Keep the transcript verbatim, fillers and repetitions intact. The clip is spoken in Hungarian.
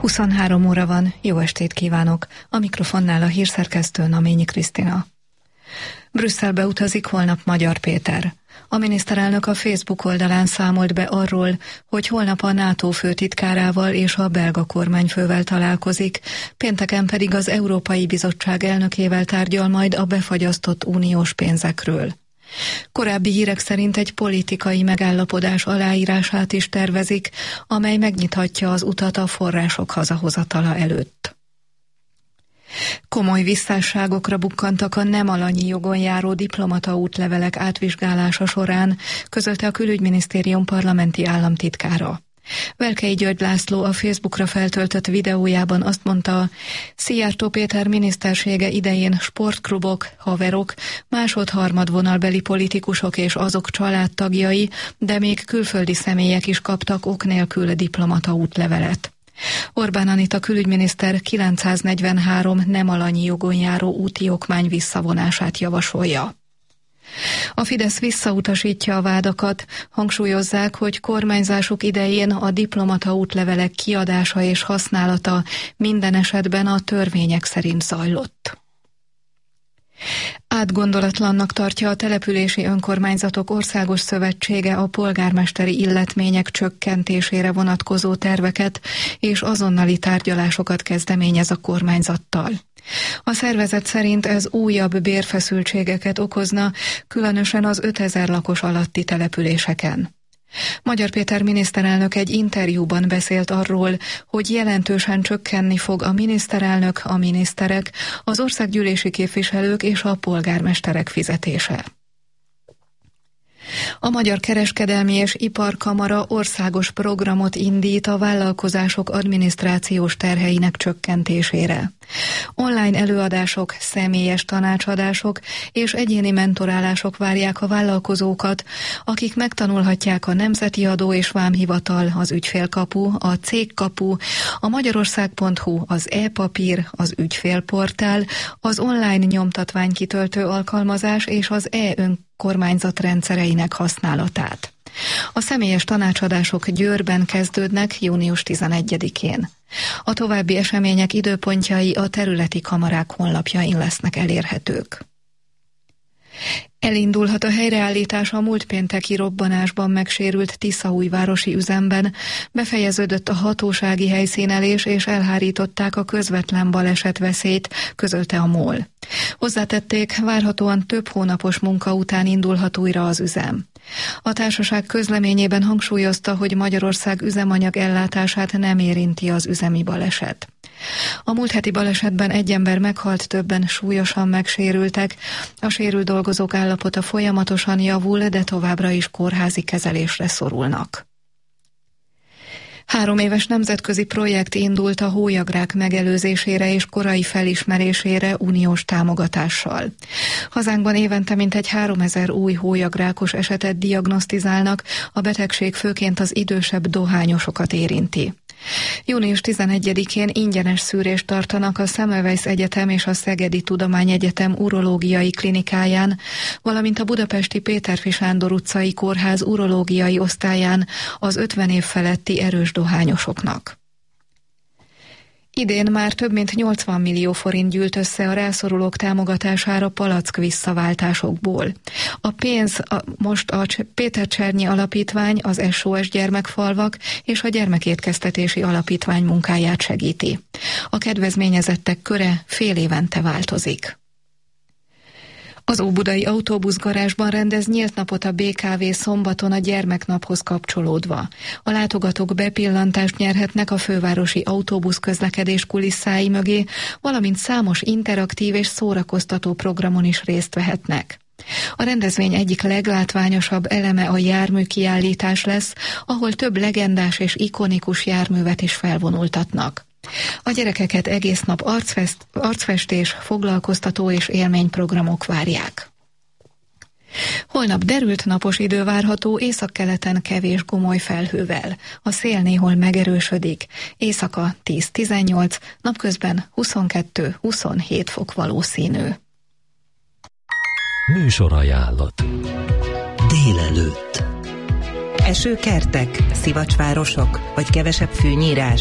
huszonhárom óra van, jó estét kívánok! A mikrofonnál a hírszerkesztő Naményi Krisztina. Brüsszelbe utazik holnap Magyar Péter. A miniszterelnök a Facebook oldalán számolt be arról, hogy holnap a NATO főtitkárával és a belga kormányfővel találkozik, pénteken pedig az Európai Bizottság elnökével tárgyal majd a befagyasztott uniós pénzekről. Korábbi hírek szerint egy politikai megállapodás aláírását is tervezik, amely megnyithatja az utat a források hazahozatala előtt. Komoly visszásságokra bukkantak a nem alanyi jogon járó diplomata útlevelek átvizsgálása során, közölte a Külügyminisztérium parlamenti államtitkára. Velkei György László a Facebookra feltöltött videójában azt mondta, Szijjártó Péter minisztersége idején sportklubok, haverok, másod-harmad vonalbeli politikusok és azok családtagjai, de még külföldi személyek is kaptak ok nélkül diplomata útlevelet. Orbán Anita külügyminiszter kilencszáznegyvenhárom nem alanyi jogon járó úti okmány visszavonását javasolja. A Fidesz visszautasítja a vádakat, hangsúlyozzák, hogy kormányzásuk idején a diplomata útlevelek kiadása és használata minden esetben a törvények szerint zajlott. Átgondolatlannak tartja a Települési Önkormányzatok Országos Szövetsége a polgármesteri illetmények csökkentésére vonatkozó terveket, és azonnali tárgyalásokat kezdeményez a kormányzattal. A szervezet szerint ez újabb bérfeszültségeket okozna, különösen az ötezer lakos alatti településeken. Magyar Péter miniszterelnök egy interjúban beszélt arról, hogy jelentősen csökkenni fog a miniszterelnök, a miniszterek, az országgyűlési képviselők és a polgármesterek fizetése. A Magyar Kereskedelmi és Iparkamara országos programot indít a vállalkozások adminisztrációs terheinek csökkentésére. Online előadások, személyes tanácsadások és egyéni mentorálások várják a vállalkozókat, akik megtanulhatják a Nemzeti Adó és Vámhivatal, az Ügyfélkapu, a Cégkapu, a magyarország pont hu, az e-papír, az ügyfélportál, az online nyomtatványkitöltő alkalmazás és az e-önkormányzat rendszereinek használatát. A személyes tanácsadások Győrben kezdődnek június tizenegyedikén. A további események időpontjai a területi kamarák honlapjain lesznek elérhetők. Elindulhat a helyreállítás a múlt pénteki robbanásban megsérült tiszaújvárosi üzemben, befejeződött a hatósági helyszínelés és elhárították a közvetlen balesetveszélyt, közölte a MOL. Hozzátették, várhatóan több hónapos munka után indulhat újra az üzem. A társaság közleményében hangsúlyozta, hogy Magyarország üzemanyag ellátását nem érinti az üzemi baleset. A múlt heti balesetben egy ember meghalt, többen súlyosan megsérültek, a sérült dolgozók állapota folyamatosan javul, de továbbra is kórházi kezelésre szorulnak. Három éves nemzetközi projekt indult a hólyagrák megelőzésére és korai felismerésére uniós támogatással. Hazánkban évente mintegy háromezer új hólyagrákos esetet diagnosztizálnak, a betegség főként az idősebb dohányosokat érinti. június tizenegyedikén ingyenes szűrést tartanak a Semmelweis Egyetem és a Szegedi Tudományegyetem urológiai klinikáján, valamint a budapesti Péterfi Sándor utcai kórház urológiai osztályán az ötven év feletti erős dohányosoknak. Idén már több mint nyolcvan millió forint gyűlt össze a rászorulók támogatására palack visszaváltásokból. A pénz a, most a Péter Csernyi Alapítvány, az es o es Gyermekfalvak és a Gyermekétkeztetési Alapítvány munkáját segíti. A kedvezményezettek köre fél évente változik. Az óbudai autóbuszgarázsban rendez nyílt napot a bé ká vé szombaton a gyermeknaphoz kapcsolódva. A látogatók bepillantást nyerhetnek a fővárosi autóbuszközlekedés kulisszái mögé, valamint számos interaktív és szórakoztató programon is részt vehetnek. A rendezvény egyik leglátványosabb eleme a járműkiállítás lesz, ahol több legendás és ikonikus járművet is felvonultatnak. A gyerekeket egész nap arcfest, arcfestés, foglalkoztató és élményprogramok várják. Holnap derült napos idő várható, északkeleten kevés gomoly felhővel. A szél néhol megerősödik. Éjszaka tíz-tizennyolc, napközben huszonkettő-huszonhét fok valószínű. Műsorajánlat. Délelőtt. Esőkertek, szivacsvárosok vagy kevesebb fűnyírás?